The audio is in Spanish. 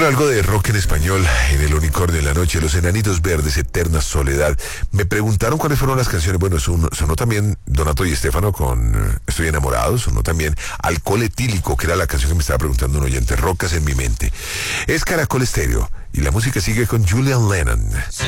algo de rock en español en El Unicornio de la Noche, Los Enanitos Verdes, Eterna Soledad. Me preguntaron cuáles fueron las canciones. Bueno, sonó también Donato y Estéfano con Estoy Enamorado, sonó también Alcohol Etílico, que era la canción que me estaba preguntando un oyente, Rocas en mi mente. Es Caracol Estéreo y la música sigue con Julian Lennon.